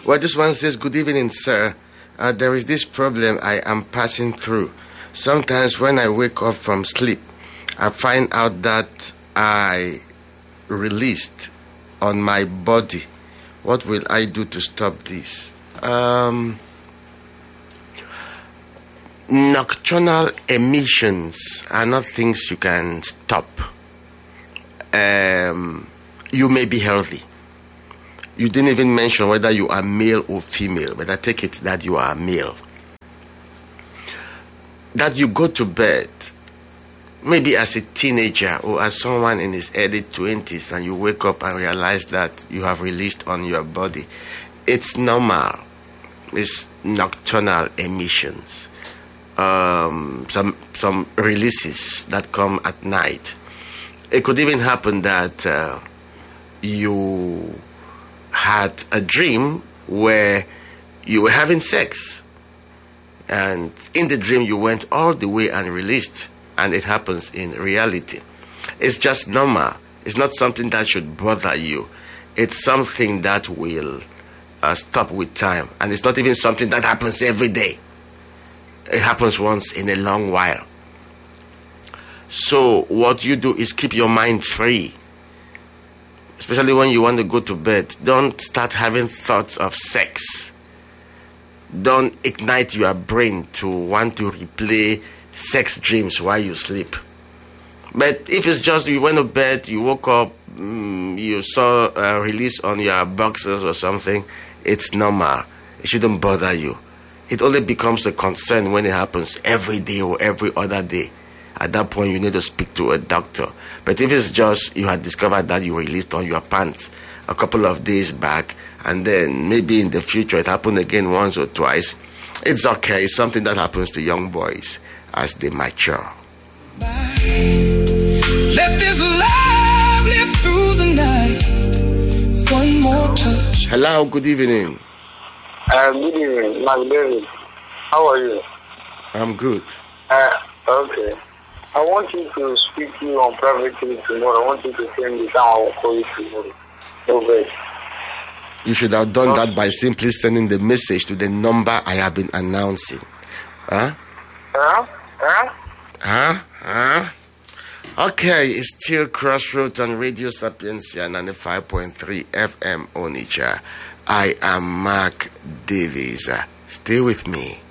Well, this one says, good evening, sir. There is this problem I am passing through. Sometimes when I wake up from sleep, I find out that I released on my body. What will I do to stop this? Nocturnal emissions are not things you can stop. You may be healthy. You didn't even mention whether you are male or female, but I take it that you are male. That you go to bed, maybe as a teenager or as someone in his early 20s, and you wake up and realize that you have released on your body. It's normal. It's nocturnal emissions. Some releases that come at night. It could even happen that you had a dream where you were having sex, and in the dream you went all the way and released, and it happens in reality. It's just normal. It's not something that should bother you. It's something that will stop with time, and it's not even something that happens every day. It happens once in a long while. So what you do is keep your mind free. Especially when you want to go to bed, don't start having thoughts of sex. Don't ignite your brain to want to replay sex dreams while you sleep. But if it's just you went to bed, you woke up, you saw a release on your boxers or something, it's normal. It shouldn't bother you. It only becomes a concern when it happens every day or every other day. At that point, you need to speak to a doctor. But if it's just you had discovered that you released on your pants a couple of days back, and then maybe in the future it happened again once or twice, it's okay. It's something that happens to young boys as they mature. Let this love live through the night. One more touch. Hello, good evening. Good evening, Mark David. How are you? I'm good. Okay. I want you to speak to you on privately tomorrow. I want you to send me down. I will call you tomorrow. Okay. You should have done that by simply sending the message to the number I have been announcing. Okay, it's still Crossroads on Radio Sapiencia 95.3 FM Onitsha. I am Mark Davies. Stay with me.